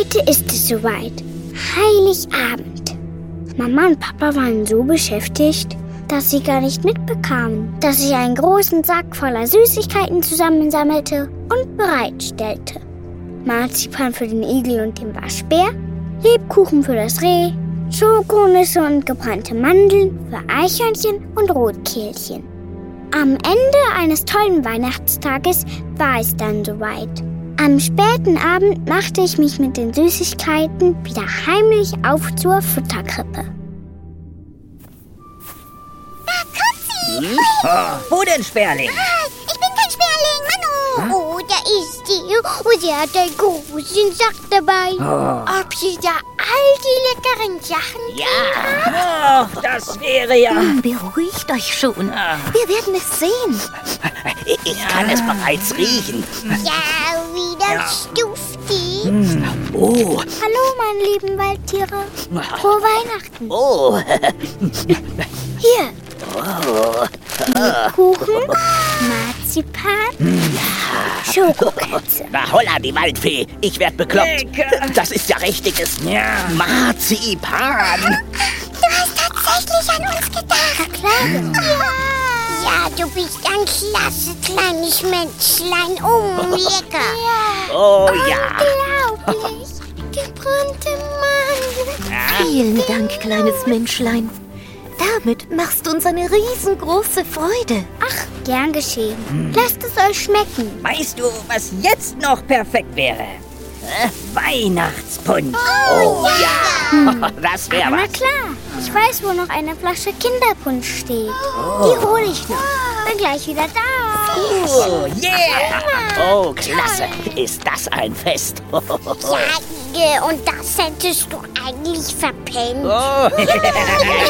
Heute ist es soweit. Heiligabend. Mama und Papa waren so beschäftigt, dass sie gar nicht mitbekamen, dass ich einen großen Sack voller Süßigkeiten zusammensammelte und bereitstellte. Marzipan für den Igel und den Waschbär, Lebkuchen für das Reh, Schokonüsse und gebrannte Mandeln für Eichhörnchen und Rotkehlchen. Am Ende eines tollen Weihnachtstages war es dann soweit. Am späten Abend machte ich mich mit den Süßigkeiten wieder heimlich auf zur Futterkrippe. Da kommt sie! Wo denn, Sperling? Ich bin kein Sperling, Manu! Oh, da ist sie. Und sie hat einen großen Sack dabei. Ob sie da all die leckeren Sachen Ja, das wäre ja... Beruhigt euch schon. Wir werden es sehen. Ich kann es bereits riechen. Ja, wie das duftet. Oh, Hallo, meine lieben Waldtiere. Frohe Weihnachten. oh. Hier. Kuchen, Marzipan, Schokokekse. Na holla, die Waldfee. Ich werd bekloppt. Lecker. Das ist ja richtiges Marzipan. Du hast tatsächlich an uns gedacht. Na klar. Ja, du bist ein klasse kleines Menschlein. Oh, lecker. Oh ja. Unglaublich. Gebrannte Mandeln. Vielen Dank, kleines Menschlein. Damit machst du uns eine riesengroße Freude. Ach, gern geschehen. Lasst es euch schmecken. Weißt du, was jetzt noch perfekt wäre? Weihnachtspunsch. Oh ja. Das wäre Na was. klar. Ich weiß, wo noch eine Flasche Kinderpunsch steht. Die hole ich noch. Bin gleich wieder da. Oh, yeah. Oh, klasse. Ist das ein Fest. Ja, und das hättest du eigentlich verpennt. Oh.